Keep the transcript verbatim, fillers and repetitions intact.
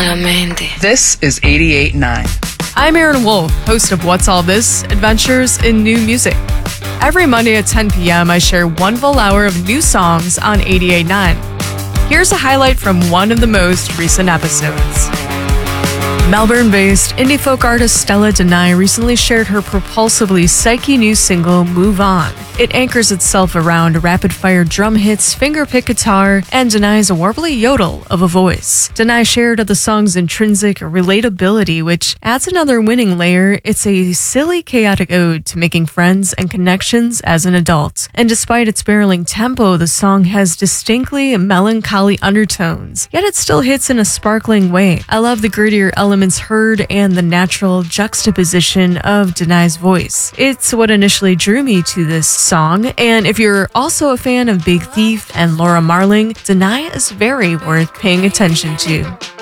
Malamente. This is eighty-eight point nine. I'm Aaron Wolf, host of What's All This? Adventures in New Music. Every Monday at ten p.m., I share one full hour of new songs on eighty-eight point nine. Here's a highlight from one of the most recent episodes. Melbourne-based indie folk artist Stella Deni recently shared her propulsively psyche new single, Move On. It anchors itself around rapid-fire drum hits, finger-pick guitar, and Deni's warbly yodel of a voice. Deni shared of the song's intrinsic relatability, which adds another winning layer. It's a silly, chaotic ode to making friends and connections as an adult. And despite its barreling tempo, the song has distinctly melancholy undertones, yet it still hits in a sparkling way. I love the grittier elements heard and the natural juxtaposition of Deni's voice. It's what initially drew me to this song, and if you're also a fan of Big Thief and Laura Marling, Deni is very worth paying attention to.